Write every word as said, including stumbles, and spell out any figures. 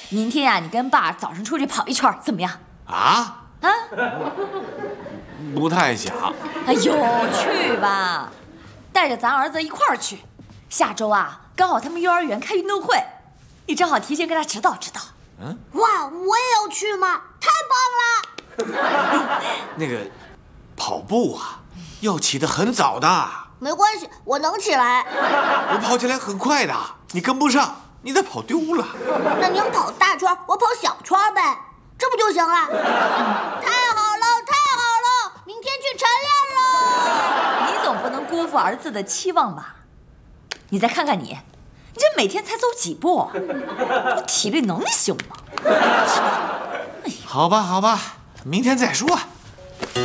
明天呀，你跟爸早上出去跑一圈，怎么样？ 啊？ 啊？ 不太想。 哎呦，去吧，带着咱儿子一块儿去。下周啊，刚好他们幼儿园开运动会，你正好提前跟他指导指导。 嗯。 哇，我也要去吗？太棒了！ 那个，跑步啊，要起得很早的。 没关系，我能起来。 我跑起来很快的，你跟不上，你得跑丢了。 那您跑大圈，我跑小圈呗，这不就行了？太好了，太好了，明天去晨练喽！ 你总不能辜负儿子的期望吧？你再看看你，你这每天才走几步，你体力能行吗？ 好吧，好吧，明天再说。